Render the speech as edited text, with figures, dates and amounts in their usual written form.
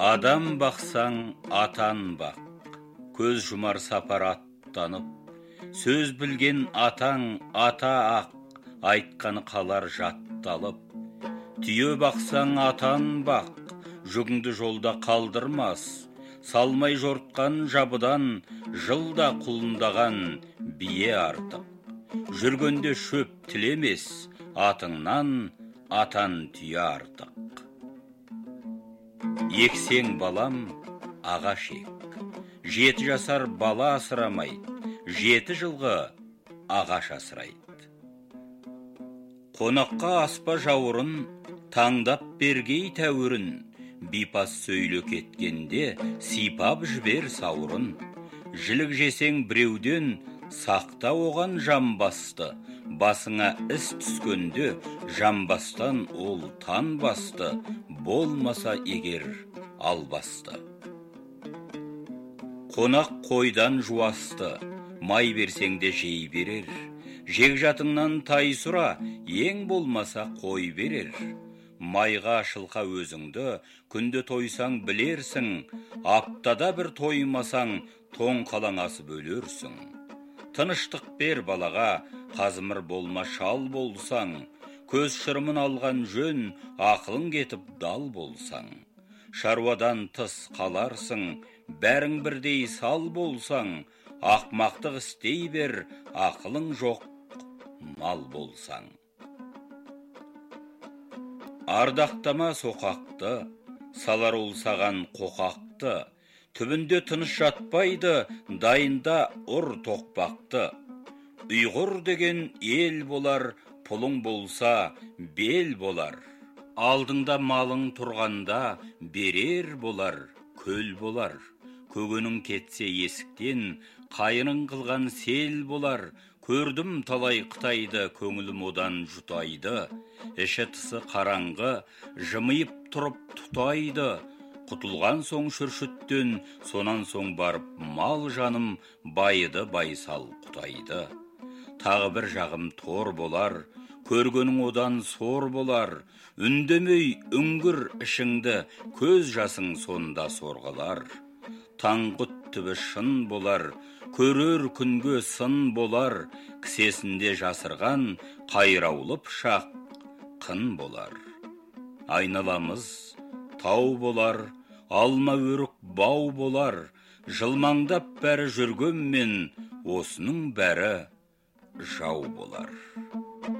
Адам бақсаң, атан бақ, көз жұмар сапар аттанып, сөз білген атаң ата ақ, айтқаны қалар жатталып. Түйе бақсаң, атан бақ, жүгіңді жолда қалдырмас, салмай жортқан жабыдан жылда құлындаған бие артық. Жүргенде шөп тілемес, атыңнан атан түйе артық. Ексең балам, ағаш ек, 7 жасар бала асырамайды, 7 жылғы ағаш асырайды. Қонаққа аспа жауырын, таңдап бергей тәуірін, бипас сөйле кеткенде сипап жібер сауырын. Жілік жесең біреуден, сақта оған жамбасты, басыңа іс түскенде жамбастан ол тан басты, болмаса егер албасты. Қонақ қойдан жуасты, май берсеңде жей берер, жегжатыңнан тай сұра, ең болмаса қой берер. Майға шылқа өзіңді, күнде тойсаң білерсің, аптада бір тоймасаң, тоң қалаң асып өлерсің. Тыныштық бер балаға, қазымыр болма шал болсаң, көз шырымын алған жөн, ақылың кетіп дал болсаң. Шаруадан тыс қаларсың, бәрің бірдей сал болсаң, ақмақтық істей бер, ақылың жоқ мал болсаң. Ардақтама соқақты, салар ол саған қоқақты, түбінде тыныш жатпайды, дайында ұр тоқпақты. Ұйғыр деген ел болар, пұлың болса бел болар. Алдыңда малың тұрғанда берер болар, көл болар. Көгінің кетсе есіктен, қайының қылған сел болар. Көрдім талай Қытайды, көңілім одан жұтайды. Іші тысы қараңғы, жымиып тұрып тұтайды. Құтылған соң шүршіттен, сонан соң барып мал жаным байыды байсал құтайды. Тағы бір жағым тор болар, көргенің одан сор болар. Үндемей үңгір ішіңді, көз жасың сонда сорғылар. Таңғұт түбі шын болар, көрер күнге сын болар. Кісесінде жасырған қайраулы пышақ қын болар. Айналамыз тау болар, алма өрік бау болар. Жылмаңдап бәрі жүргенмен, осының бәрі жау болар.